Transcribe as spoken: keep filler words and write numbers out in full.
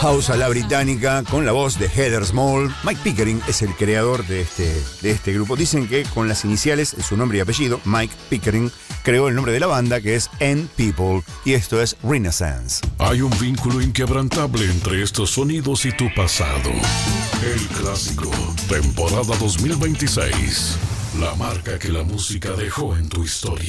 House a la británica con la voz de Heather Small. Mike Pickering es el creador de este, de este grupo. Dicen que con las iniciales, su nombre y apellido, Mike Pickering, creó el nombre de la banda, que es End People, y esto es Renaissance. Hay un vínculo inquebrantable entre estos sonidos y tu pasado. El clásico, temporada dos mil veintiséis. La marca que la música dejó en tu historia.